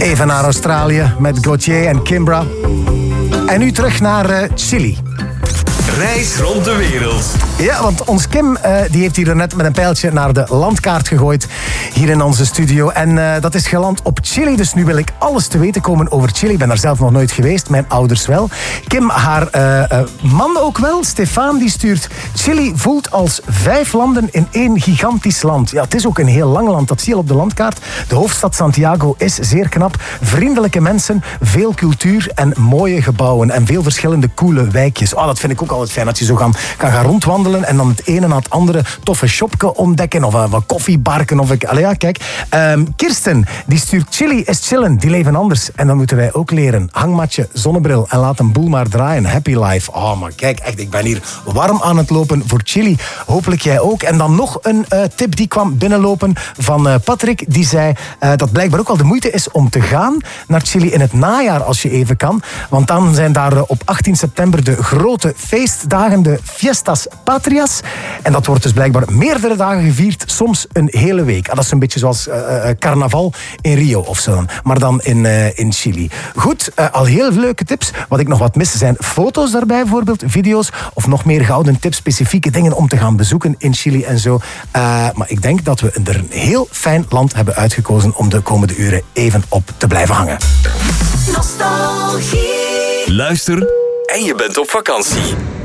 Even naar Australië met Gauthier en Kimbra. En nu terug naar Chili. Reis rond de wereld. Ja, want ons Kim die heeft hier net met een pijltje naar de landkaart gegooid. Hier in onze studio. En dat is geland op Chili. Dus nu wil ik alles te weten komen over Chili. Ik ben daar zelf nog nooit geweest. Mijn ouders wel. Kim, haar man ook wel. Stefan die stuurt... Chili voelt als 5 landen in 1 gigantisch land. Ja, het is ook een heel lang land. Dat zie je op de landkaart. De hoofdstad Santiago is zeer knap. Vriendelijke mensen, veel cultuur en mooie gebouwen. En veel verschillende coole wijkjes. Oh, dat vind ik ook altijd fijn. Dat je zo kan gaan rondwandelen en dan het ene na het andere toffe shopje ontdekken. Of wat koffiebarken. Allee, ja, kijk. Kirsten, die stuurt Chili is chillen. Die leven anders. En dan moeten wij ook leren. Hangmatje, zonnebril en laat een boel maar draaien. Happy life. Oh, maar kijk, echt, ik ben hier warm aan het lopen voor Chili. Hopelijk jij ook. En dan nog een tip die kwam binnenlopen van Patrick. Die zei dat blijkbaar ook al de moeite is om te gaan naar Chili in het najaar als je even kan. Want dan zijn daar op 18 september de grote feestdagen, de Fiestas Patrias. En dat wordt dus blijkbaar meerdere dagen gevierd, soms een hele week. Dat is een beetje zoals carnaval in Rio of zo. Maar dan in Chili. Goed, al heel veel leuke tips. Wat ik nog wat mis zijn foto's daarbij bijvoorbeeld, video's of nog meer gouden tips, specifieke dingen om te gaan bezoeken in Chili en zo. Maar ik denk dat we er een heel fijn land hebben uitgekozen om de komende uren even op te blijven hangen. Nostalgie. Luister en je bent op vakantie.